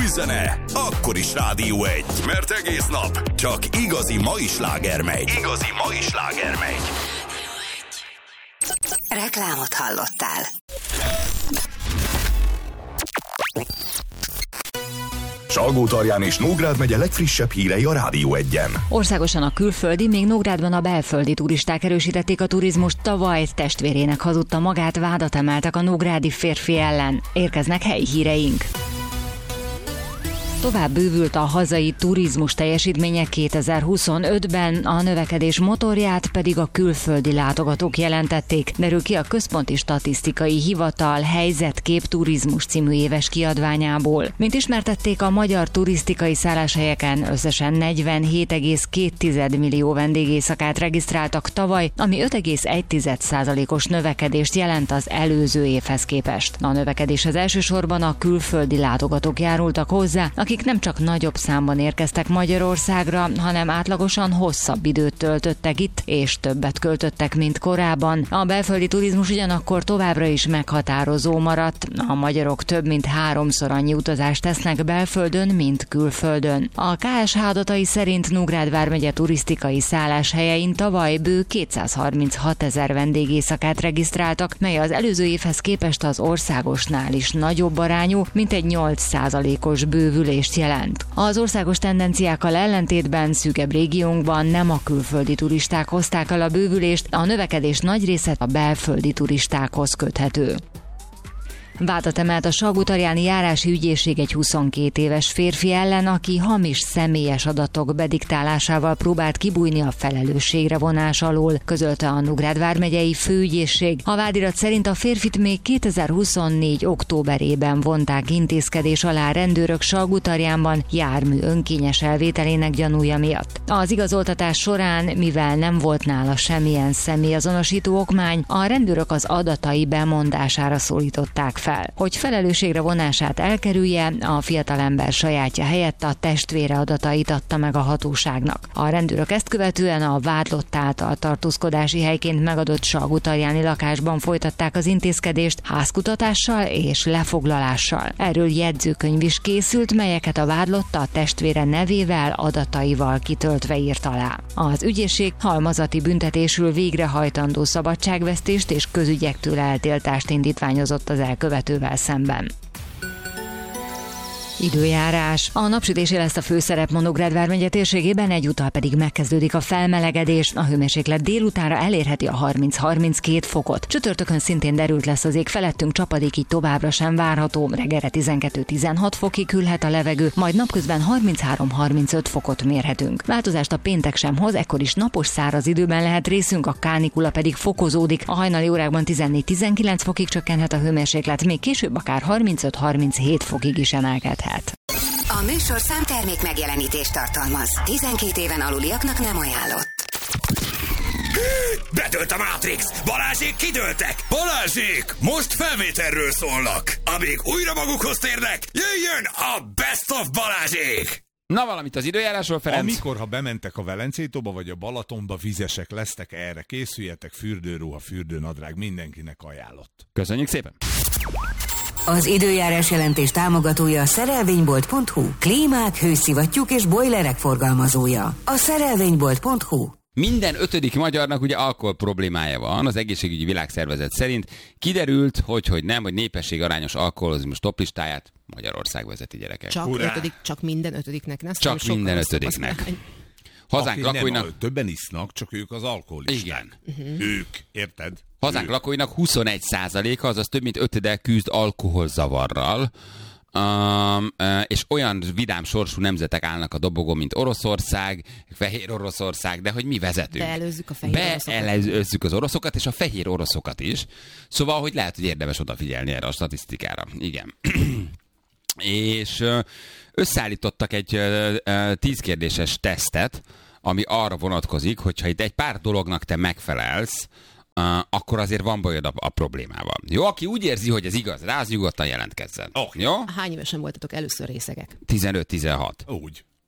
új zene, akkor is Rádió 1. Mert egész nap csak igazi mai sláger megy. Igazi mai sláger megy. Reklámot hallottál. Salgótarján és Nógrád megye legfrissebb hírei a Rádió 1-en. Országosan a külföldi, még Nógrádban a belföldi turisták erősítették a turizmust. Tavaly testvérének hazudta magát, vádat emeltek a nógrádi férfi ellen. Érkeznek helyi híreink. Tovább bővült a hazai turizmus teljesítménye 2025-ben, a növekedés motorját pedig a külföldi látogatók jelentették, derül ki a Központi Statisztikai Hivatal Helyzetkép Turizmus című éves kiadványából. Mint ismertették, a magyar turisztikai szálláshelyeken összesen 47,2 millió vendégészakát regisztráltak tavaly, ami 5,1%-os növekedést jelent az előző évhez képest. A növekedéshez elsősorban a külföldi látogatók járultak hozzá, akik nem csak nagyobb számban érkeztek Magyarországra, hanem átlagosan hosszabb időt töltöttek itt, és többet költöttek, mint korábban. A belföldi turizmus ugyanakkor továbbra is meghatározó maradt. A magyarok több mint 3-szor annyi utazást tesznek belföldön, mint külföldön. A KSH adatai szerint Nógrád vármegye turisztikai szálláshelyein tavaly bő 236 000 vendégészakát regisztráltak, mely az előző évhez képest az országosnál is nagyobb arányú, mint egy 8%-os bővülést jelent. Az országos tendenciákkal ellentétben szűkebb régiónkban nem a külföldi turisták hozták el a bővülést, a növekedés nagy része a belföldi turistákhoz köthető. Vádat emelt a Salgótarjáni járási ügyészség egy 22 éves férfi ellen, aki hamis személyes adatok bediktálásával próbált kibújni a felelősségre vonás alól, közölte a Nógrád vármegyei főügyészség. A vádirat szerint a férfit még 2024. októberében vonták intézkedés alá rendőrök Salgótarjánban jármű önkényes elvételének gyanúja miatt. Az igazoltatás során, mivel nem volt nála semmilyen személyazonosító okmány, a rendőrök az adatai bemondására szólították fel. Hogy felelősségre vonását elkerülje, a fiatalember sajátja helyett a testvére adatait adta meg a hatóságnak. A rendőrök ezt követően a vádlott által tartózkodási helyként megadott Salgótarjáni lakásban folytatták az intézkedést házkutatással és lefoglalással. Erről jegyzőkönyv is készült, melyeket a vádlott a testvére nevével, adataival kitöltve írt alá. Az ügyészség halmazati büntetésül végrehajtandó szabadságvesztést és közügyektől eltiltást indítványozott az elkövetővel szemben. Időjárás. A napsütésé lesz a főszerep Nógrád vármegye térségében, egyúttal pedig megkezdődik a felmelegedés. A hőmérséklet délutánra elérheti a 30-32 fokot. Csütörtökön szintén derült lesz az ég, felettünk csapadék, így továbbra sem várható. Reggelre 12-16 fokig hűlhet a levegő, majd napközben 33-35 fokot mérhetünk. Változást a péntek sem hoz, ekkor is napos száraz időben lehet részünk, a kánikula pedig fokozódik. A hajnali órákban 14-19 fokig csökkenhet a hőmérséklet, még később akár 35-37 fokig is emelkedhet. A műsorszám termék megjelenítést tartalmaz. 12 éven aluliaknak nem ajánlott. Betölt a Matrix! Balázsék kidőltek! Balázsék! Most felvételről szólnak! Amíg újra magukhoz térnek, jöjjön a Best of Balázsék! Na, valamit az időjárásról, Ferenc. Amikor, ha bementek a Velencétóba vagy a Balatonba, vizesek lesztek, erre készüljetek, fürdőruha, fürdőnadrág, mindenkinek ajánlott. Köszönjük szépen! Az időjárás jelentés támogatója a szerelvénybolt.hu. Klímák, hőszivattyúk és bojlerek forgalmazója. A szerelvénybolt.hu. Minden 5. magyarnak ugye alkohol problémája van, az egészségügyi világszervezet szerint. Kiderült, hogy népesség arányos alkoholizmus toplistáját Magyarország vezeti, gyerekek. Csak minden 5-nek. Csak minden 5-nek. Hazánk lakóinak... Többen isznak, csak ők az alkoholisták. Igen. Ők, érted? Hazánk lakóinak 21%-a, azaz több mint 5 küzd alkoholzavarral. És olyan vidám sorsú nemzetek állnak a dobogón, mint Oroszország, Fehér Oroszország, de hogy mi vezetünk. Beelőzzük a fehér oroszokat. Beelőzzük az oroszokat, és a fehér oroszokat is. Szóval, hogy lehet, hogy érdemes odafigyelni erre a statisztikára. Igen. És összeállítottak egy 10 kérdéses tesztet, ami arra vonatkozik, hogyha itt egy pár dolognak te megfelelsz, akkor azért van bajod a problémával. Jó, aki úgy érzi, hogy ez igaz rá, az nyugodtan jelentkezzen. Okay. Jó? Hány évesen voltatok először részegek? 15-16. Úgy.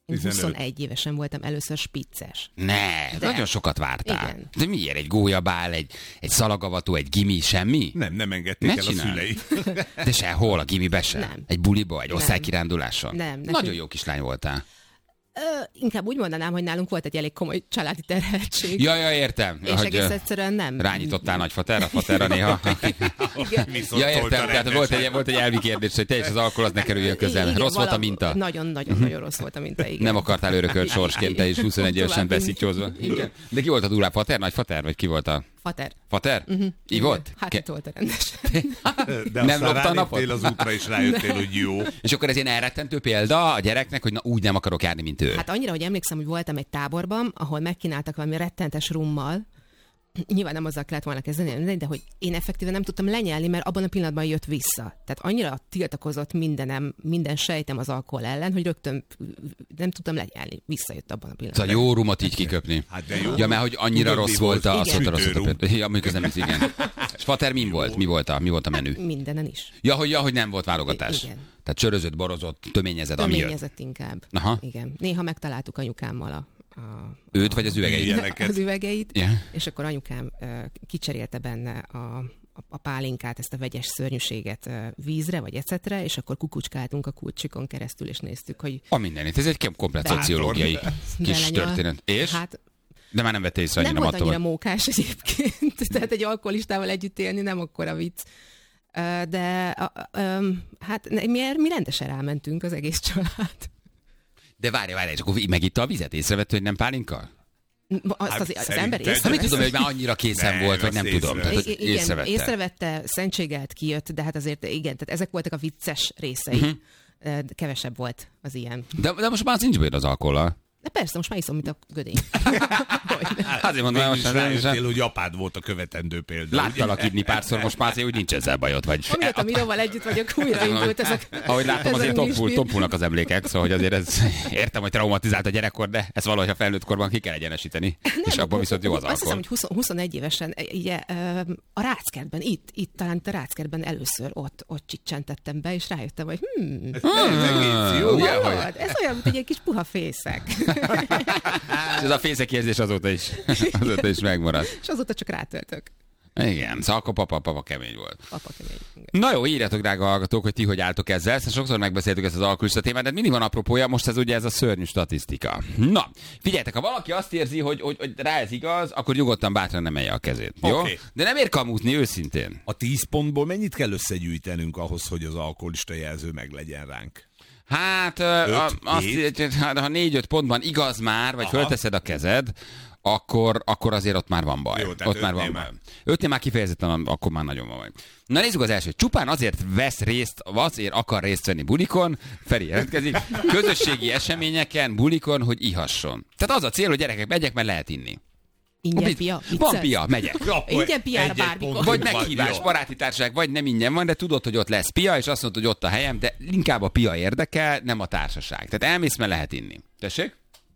15. 21 évesen voltam először spicces. Nagyon sokat vártál. Igen. De miért? Egy gólyabál, egy szalagavató, egy gimi, semmi? Nem engedték el a szülei. De sehol, a gimibe sem? Nem. Egy buliba, egy Nem. osztálykiránduláson? Nem. Nagyon jó kislány voltál. Inkább úgy mondanám, hogy nálunk volt egy elég komoly családi terheltség. Ja, értem. És egész egyszerűen nem. Rányítottál nagyfaterra, faterra néha. Ja, értem, tehát volt egy elvi kérdés, hogy te és az alkohol az ne kerüljön közel. Igen, Rossz volt a minta? Nagyon rossz volt a minta, igen. Nem akartál örökölt sorsként, te is 21 évesen beszítjózva. De ki volt a durább? Fater, nagyfater, vagy ki volt a... Fater. Fater? Ivott? Hát itt volt a rendes. De Nem aztán lopta a napot? ráléptél az útra, és rájöttél, hogy jó. És akkor ez ilyen elrettentő példa a gyereknek, hogy na úgy nem akarok járni, mint ő. Hát annyira, hogy emlékszem, hogy voltam egy táborban, ahol megkínáltak valami rettentes rummal. Nyilván nem azzal kellett volna kezdeni, de hogy én effektíven nem tudtam lenyelni, mert abban a pillanatban jött vissza. Tehát annyira tiltakozott minden sejtem az alkohol ellen, hogy rögtön nem tudtam lenyelni. Visszajött abban a pillanatban. Szóval jó rumot így kiköpni. Hát de jó. Ja, mert hogy annyira Tudod, rossz mi volt a volt? szóta rossz Sütőrum. volt. Ja, mondjuk ez nem igen. És Fater mi volt? Mi volt a menü? Mindenen is. Ja, hogy nem volt válogatás. Igen. Tehát csörözött, borozott, töményezett, ami jött. Töményezett inkább. Aha. Igen. Néha megtaláltuk anyukámmal Őt vagy az üvegeit? Ilyeneket. az üvegeit, Yeah. és akkor anyukám kicserélte benne a pálinkát, ezt a vegyes szörnyűséget vízre, vagy ecetre, és akkor kukucskáltunk a kulcsikon keresztül, és néztük, hogy A mindenit. Ez egy komplet Bátor. szociológiai kis belenyal. történet. És? Hát De már nem vette észre, hogy nem nem volt annyira attól. mókás egyébként, tehát egy alkoholistával együtt élni nem akkora vicc. De hát mi rendesen rámentünk az egész család. De várj, és akkor megitta a vizet, észrevett, hogy nem pálinka? Azt Hát az szerinted? ember Nem észrevette. tudom, hogy már annyira készen Nem, volt, vagy nem azt tudom. Tehát, hogy Igen, észrevette. észrevette, szentségelt kijött, de hát azért igen, tehát ezek voltak a vicces részei. De kevesebb volt az ilyen. De most már az nincs bajod az alkohollal. De persze, most már iszom, mint a gödény. Azért mondom, hogy Mégis most rájöttél, hogy apád volt a követendő példa. láttalak inni párszor, most már azért úgy nincs ezzel bajod. Vagy... Amióta Miróval együtt vagyok, újra indult ezek. Ahogy láttam, azért tompulnak az emlékek, szóval hogy azért ez, értem, hogy traumatizált a gyerekkor, de ezt valahogy a felnőtt korban ki kell egyenesíteni. És abban viszont jó az Azt hiszem, alkohol. hogy 21 évesen ugye, a Ráckertben, itt talán a Ráckertben először ott csicsentettem be, és rájöttem, hogy Jó, ugye, hogy- hallod, ez olyan, mint egy ilyen kis puha fészek. És ez a fészek érzés azóta is megmaradt. És azóta csak rátöltök. Igen, szóval akkor papa kemény volt. Papa kemény. Na jó, írjatok, drága hallgatók, hogy ti hogy álltok ezzel. Ezt sokszor megbeszéltük ezt az alkoholista témát, de mindig van apropója, most ez ugye ez a szörnyű statisztika. Na, figyeljetek, ha valaki azt érzi, hogy rá ez igaz, akkor nyugodtan bátran emelje a kezét. Jó? Oké. De nem ér kamúzni, őszintén. A 10 pontból mennyit kell összegyűjtenünk ahhoz, hogy az alkoholista jelző meglegyen ránk? Hát, hét? ha 4-5 pontban igaz már, vagy fölteszed a kezed, akkor azért ott már van baj. Jó, tehát ott már van ötnél baj. már. 5-nél már kifejezetten, akkor már nagyon van baj. Na nézzük az elsőt. Csupán azért akar részt venni bulikon, Feri jelentkezik, közösségi eseményeken, bulikon, hogy ihasson. Tehát az a cél, hogy gyerekek, megyek, mert lehet inni. Ingyen pia? Van Vicces? pia, megyek. Ingyen piára Egy-egy bármikor. pont. Vagy Van, meghívás, jó. baráti társaság, vagy nem ingyen van, de tudod, hogy ott lesz pia, és azt mondod, hogy ott a helyem, de inkább a pia érdekel, nem a társaság. Tehát elmész, mert lehet inni. Tessék?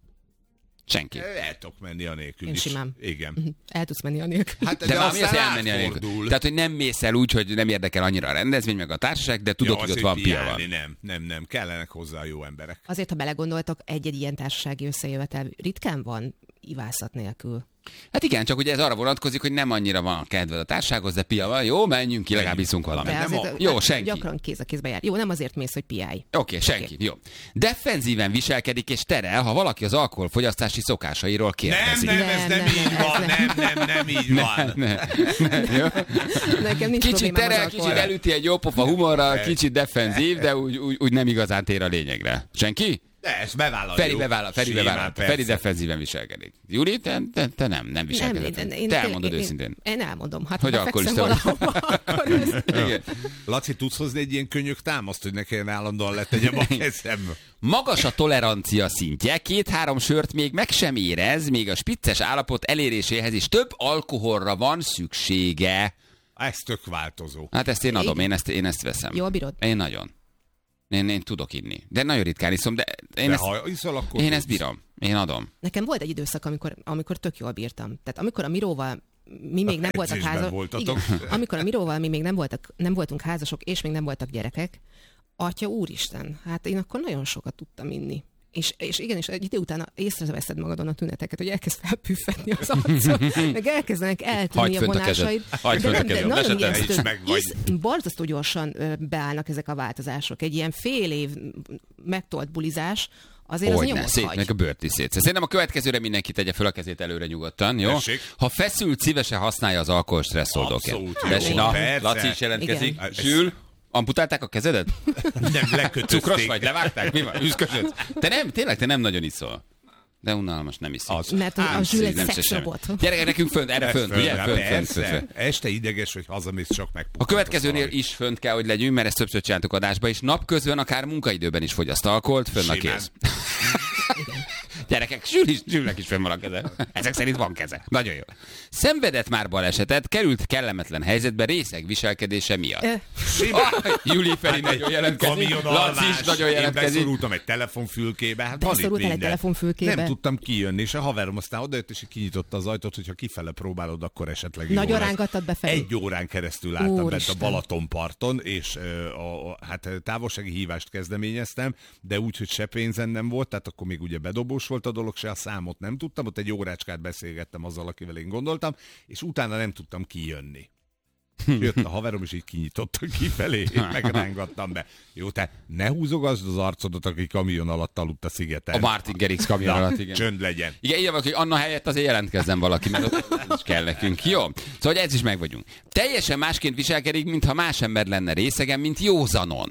Senki. El tudok menni anélkül Én is. simán. Igen. El tudsz menni anélkül. Hát, De már mi az aztán elmenni a nélkül? átfordul. Tehát, hogy nem mész el úgy, hogy nem érdekel annyira a rendezvény, meg a társaság, de tudod, Ja, hogy az, ott van pia piálni, van. Nem. Kellenek hozzá jó emberek. Azért, ha belegondoltok, egy-egy ilyen társasági összejövetel ritkán van ivászat nélkül. Hát igen, csak ugye ez arra vonatkozik, hogy nem annyira van kedved a társasághoz, de pia van, jó, menjünk ki, legalább iszunk valamit. De nem azért Jó, senki. gyakran kéz a kézbe jár. Jó, nem azért mész, hogy piálj. Oké, senki, jó. Defenzíven viselkedik és terel, ha valaki az alkoholfogyasztási szokásairól kérdezik. Nem, ez nem így van. Nem így van. Jó? Nekem nincs Kicsit problémám terel, az kicsit alkohollal. elüti egy jópofa humorral, kicsit defenzív, de úgy nem igazán tér a lényegre. Senki? De ezt bevállaljuk. Feri bevállalt. Persze. Feri defenzíven viselkedik. Júli, te nem viselkedett. Te elmondod őszintén. Én elmondom. Hát, Hogy ha alkoholista befekszem vagy. valahova, akkor ezt... Igen. Laci, tudsz hozni egy ilyen könyök támaszt, hogy ne kelljen állandóan letegyem a kezem? Magas a tolerancia szintje, 2-3 sört még meg sem érez, még a spicces állapot eléréséhez is több alkoholra van szüksége. Ez tök változó. Hát ezt én adom, én ezt veszem. Jól bírod? Én nagyon. Én tudok inni. De nagyon ritkán iszom, de én, De ezt, ha iszol, akkor én tudsz. ezt bírom. Én adom. Nekem volt egy időszak, amikor tök jól bírtam. Tehát amikor a Miróval mi még nem voltak edzésben házasok. voltatok. Amikor a Miróval mi még nem voltunk házasok, és még nem voltak gyerekek, atya úristen, hát én akkor nagyon sokat tudtam inni. És igen, és egy idő után észreveszed magadon a tüneteket, hogy elkezd felpüffedni az arcod, meg elkezdenek eltűnni a vonásaid. Hagyd fönt a kezed. Nagyon ijesztő. Borzasztó gyorsan beállnak ezek a változások. Egy ilyen fél év megtolt bulizás, azért az nyomot hagy. Meg a bőrt is szétsz. Szerintem a következőre mindenki tegye fel a kezét előre nyugodtan, jó? Tessék. Ha feszült, szívesen használja az alkohol stresszoldóként. Abszolút jó, persze. Laci is jelentkezik. Igen. Zsül, amputálták a kezedet? Nem, lekötözték. Cukros vagy, levágták? Mi van? Üszkösödsz? Te nem nagyon iszol. De unalmas, nem iszol. Mert a Zsül egy szexrobot. Gyere, nekünk fönt, erre fönt, ugye? Fönt. Este ideges, hogy hazamész, csak meg. A következőnél is fönt kell, hogy legyünk, mert ezt többször csináltuk adásba, és napközben, akár munkaidőben is fogyaszt alkoholt, fönn a kéz. Gyerekek, Zsülnek is fönn van a keze. Ezek szerint van keze. Nagyon jó. Szenvedett már balesetet, került kellemetlen helyzetbe részeg viselkedése miatt. Júli Feri nagyon jelentkezik. Laci is nagyon jelentkezik. Én beszorultam egy telefonfülkébe. Hát beszorultál egy telefonfülkébe. Nem tudtam kijönni, és a haverom aztán odajött, és kinyitotta az ajtót, hogyha kifele próbálod, akkor esetleg nagyon rángattad befelé. 1 órán keresztül álltam bent a Balatonparton, és hát távolsági hívást kezdeményeztem, de úgy, hogy se pénzen nem volt, tehát akkor még ugye bedobós volt a dolog, se a számot nem tudtam, ott egy órácskát beszélgettem azzal, akivel én gondoltam, és utána nem tudtam kijönni. Jött a haverom, és így kinyitotta kifelé, én megrángattam be. Jó, tehát ne húzogasd az arcodat, aki kamion alatt aludt a szigeten. A Martin Garrix kamion alatt, igen. Csönd legyen. Igen, így van, hogy Anna helyett azért jelentkezzen valaki, mert ott is kell nekünk. Jó, szóval ez is meg vagyunk. Teljesen másként viselkedik, mintha más ember lenne részegen, mint józanon.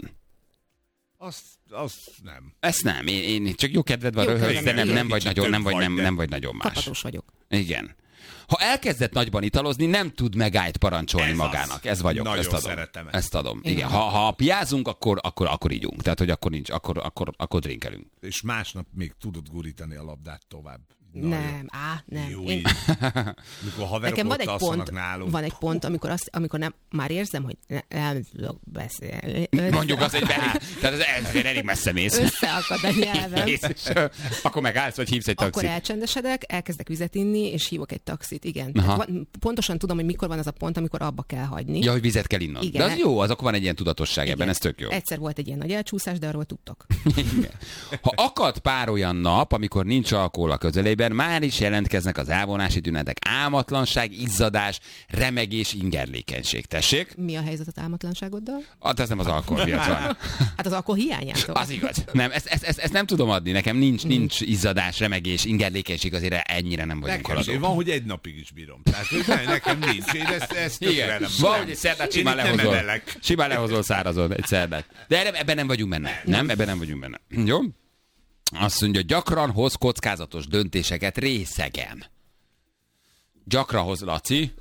Azt nem. Ezt nem, én csak jó kedved van, de nem vagy nagyon más. Kapatós vagyok. Igen. Ha elkezdett nagyban italozni, nem tud megállt parancsolni magának. Ez vagyok. Nagyon ezt adom. szeretem ezt. Ezt adom. Igen. Ha piázunk, akkor ígyunk. Tehát, hogy akkor drinkelünk. És másnap még tudod gurítani a labdát tovább. Nem. Jó, Én... Mikor haverok Nekem van egy pont, amikor nem, már érzem, hogy nem tudok beszélni. Mondjuk az egy tehát ez elég messze mész. Összeakad a nyelvem. Akkor megállsz, vagy hívsz egy taxit. Akkor elcsendesedek, elkezdek vizet inni, és hívok egy taxit, igen. Pontosan tudom, hogy mikor van az a pont, amikor abba kell hagyni. Ja, hogy vizet kell innod. Igen. De az jó, az akkor van egy ilyen tudatosság ebben, ez tök jó. Egyszer volt egy ilyen nagy elcsúszás, de arról tudtok. Ha akad pár olyan nap, amikor nincs alkohol a közelében, már is jelentkeznek az elvonási tünetek. Álmatlanság, izzadás, remegés, ingerlékenység. Tessék? Mi a helyzet az álmatlanságoddal? Hát ez nem az alkohol miatt van. Hát az alkohol hiányától. Az igaz. Nem, ezt nem tudom adni. Nekem nincs izzadás, remegés, ingerlékenység, azért ennyire nem vagyunk haladók. Van, hogy egy napig is bírom. Tehát nekem nincs. Én ezt tökre nem. Van, hogy egy szerdát simán lehozol szárazon egy szerdát. De ebben nem vagyunk benne. Nem, ebben nem vagyunk benne. Jó? Azt mondja, gyakran hoz kockázatos döntéseket részegen. Gyakran hoz, Laci.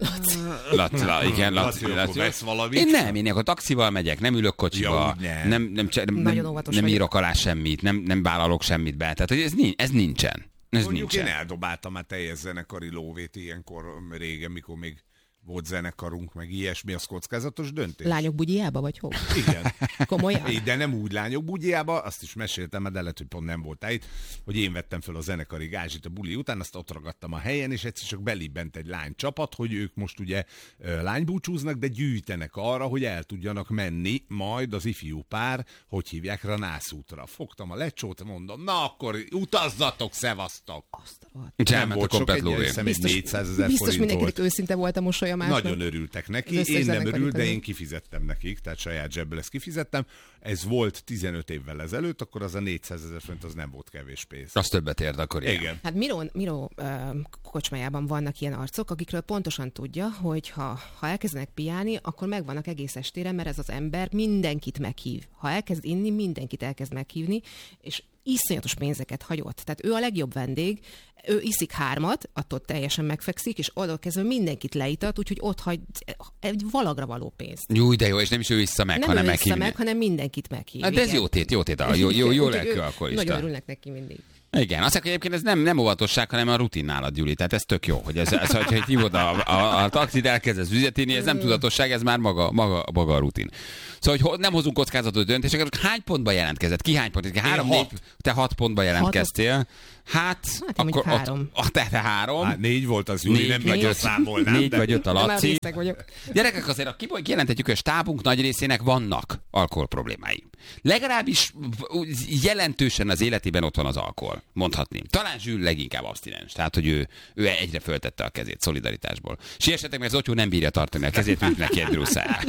Laci. Vesz valamit? Én akkor taxival megyek, nem ülök kocsiba, nem írok alá semmit, nem vállalok semmit be. Tehát, hogy ez nincsen. Mondjuk én eldobáltam már teljes zenekari lóvét ilyenkor régen, mikor még volt zenekarunk, meg ilyesmi, az kockázatos döntés. Lányok bugyjába, vagy hol? Igen. Komolyan? De nem úgy lányok bugyjába, azt is meséltem, de lehet, hogy pont nem volt itt, hogy én vettem fel a zenekari gázsit a buli után, azt ott ragadtam a helyen, és egyszer csak belibbent egy lánycsapat, hogy ők most ugye lánybúcsúznak, de gyűjtenek arra, hogy el tudjanak menni majd az ifjú pár, hogy hívják, Ranászútra. Fogtam a lecsót, mondom, na akkor utazzatok, szevasztok. Nem volt sok egy 400 000 biztos mindenkinek őszinte volt a mosolya másnak. Nagyon örültek neki, én nem örült, de én kifizettem nekik, tehát saját zsebből ezt kifizettem. Ez volt 15 évvel ezelőtt, akkor az a 400 000 forint az nem volt kevés pénz. Az többet ért akkor. Igen. Hát Miró kocsmájában vannak ilyen arcok, akikről pontosan tudja, hogy ha elkezdenek piálni, akkor megvannak egész estére, mert ez az ember mindenkit meghív. Ha elkezd inni, mindenkit elkezd meghívni, és iszonyatos pénzeket hagyott. Tehát ő a legjobb vendég, ő iszik 3, attól teljesen megfekszik, és oda kezdve mindenkit leítat, úgyhogy ott hagy egy valagra való pénzt. Jó, de jó, és nem is ő issza meg, nem hanem meghívni. Nem ő issza meg, hanem mindenkit meghív. Hát ez jó tét, jó lelkű alkoholista. Nagyon örülnek neki mindig. Igen, azt mondja, hogy egyébként ez nem óvatosság, hanem a rutin nálad, Gyuri. Tehát ez tök jó, hogy hogy hívod a taxit, elkezdesz üzetni, ez nem tudatosság, ez már maga a rutin. Szóval, hogy nem hozunk kockázatos döntéseket, hány pontba jelentkezett? Ki hány pontba? 3-4, te 6 pontba jelentkeztél. Hát akkor 3. Tehát 3. Hát 4 volt az Júli, nem nagyon számolnám. 4 vagy 5 a Laci. Vagyok. Gyerekek, azért kijelenthetjük, hogy a stábunk nagy részének vannak alkohol problémái. Legalábbis jelentősen az életében ott van az alkohol, mondhatném. Talán Zsül leginkább abstinens, tehát hogy ő egyre föltette a kezét szolidaritásból. Siessetek, mert Zotyó nem bírja tartani a kezét, mint neki egy druszájá.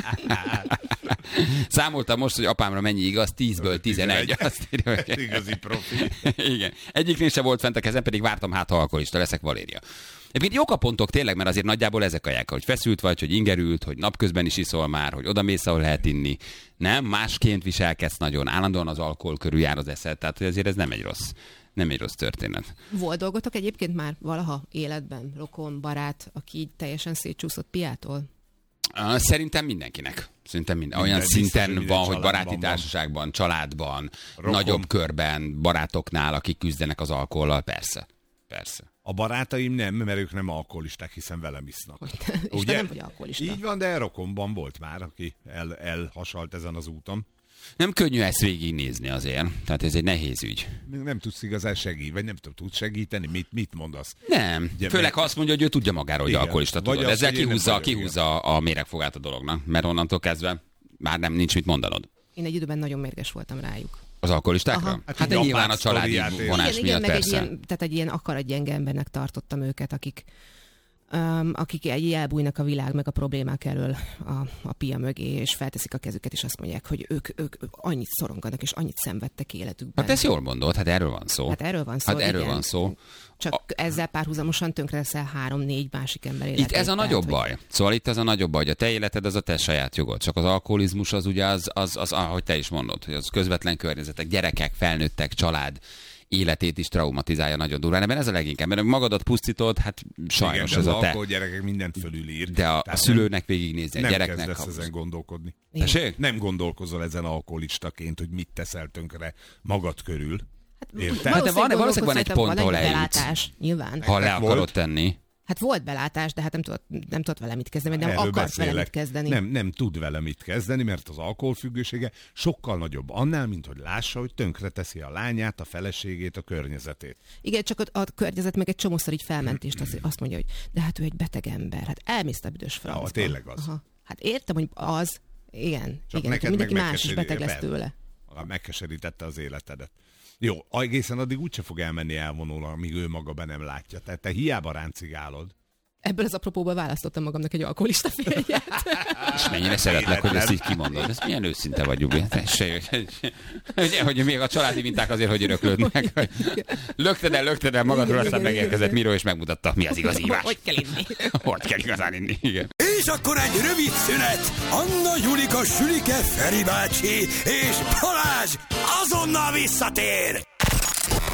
Számoltam most, hogy apámra mennyi igaz, 10-ből 11. Igazi profi. Igen. Egyiknél sem volt fent a kezem, pedig vártam, hát ha alkoholista leszek, Valéria. Egyébként jók a pontok tényleg, mert azért nagyjából ezek a hogy feszült vagy, hogy ingerült, hogy napközben is iszol már, hogy oda mész, ahol lehet inni. Nem, másként viselkedsz nagyon, állandóan az alkohol körül jár az eszed, tehát hogy azért ez nem egy rossz történet. Volt dolgotok egyébként már valaha életben, rokon, barát, aki így teljesen szétcsúszott piától? Szerintem mindenkinek. Olyan szinten van, hogy baráti társaságban, családban, nagyobb körben, barátoknál, akik küzdenek az alkohollal, persze. A barátaim nem, mert ők nem alkoholisták, hiszen velem isznak. Ugye? Nem vagy alkoholista. Így van, de rokonban volt már, aki elhasalt ezen az úton. Nem könnyű ezt végignézni azért, tehát ez egy nehéz ügy. Nem tudsz igazán segíteni, vagy nem tudsz segíteni, mit mondasz? Nem, ugye, főleg ha azt mondja, hogy ő tudja magáról, hogy alkoholista, tudod. Ezzel kihúzza a méregfogát a dolognak, mert onnantól kezdve már nincs mit mondanod. Én egy időben nagyon mérges voltam rájuk. Az alkoholistákra? Hát nyilván a családi vonás miatt persze. Tehát egy ilyen akaratgyenge embernek tartottam őket, akik elbújnak a világ meg a problémák elől a pia mögé, és felteszik a kezüket, és azt mondják, hogy ők annyit szoronganak, és annyit szenvedtek életükben. Hát ezt jól mondod, hát erről van szó. Erről van szó. Csak ezzel párhuzamosan tönkre leszel 3-4 másik ember életét. Itt ez a nagyobb baj. Szóval itt ez a nagyobb baj, hogy a te életed az a te saját jogod. Csak az alkoholizmus az ugye az ahogy te is mondod, hogy az közvetlen környezetek, gyerekek, felnőttek, család életét is traumatizálja nagyon durván. Ebben ez a leginkább, mert magadat pusztítod, hát sajnos igen, ez a te. Az gyerekek mindent fölülír. De a szülőnek végignézni, a gyereknek. Nem kezdesz ezen gondolkodni. Tessék? Nem gondolkozol ezen alkoholistaként, hogy mit teszel tönkre magad körül. Hát valószínűleg van egy pont, ahol eljutsz. Nyilván. Ha le akarod tenni. Hát volt belátás, de hát nem tudott vele mit kezdeni, vagy nem akart vele mit kezdeni. Nem tud vele mit kezdeni, mert az alkoholfüggősége sokkal nagyobb annál, mint hogy lássa, hogy tönkre teszi a lányát, a feleségét, a környezetét. Igen, csak a környezet meg egy csomószor így felmentést azt mondja, hogy de hát ő egy beteg ember, hát elmész a büdös francba. Tényleg az. Aha. Hát értem, hogy az, igen, csak igen, mindenki más is beteg lesz tőle. Megkeserítette az életedet. Jó, egészen addig úgyse fog elmenni elvonul, amíg ő maga be nem látja. Tehát te hiába ráncigálod. Ebből az apropóból választottam magamnak egy alkoholista férjet. És mennyire szeretlek, hogy ezt így kimondod. Ez milyen őszinte vagy, Jubi. Hogy még a családi minták azért, hogy öröklődnek. Lökted el magadról, aztán megérkezett Miró, és megmutatta, mi az igaz ívás. Hogy kell inni. Hogy kell igazán inni, igen. És akkor egy rövid szünet. Anna, Julika, Sülike, Feri bácsi és Balázs azonnal visszatér.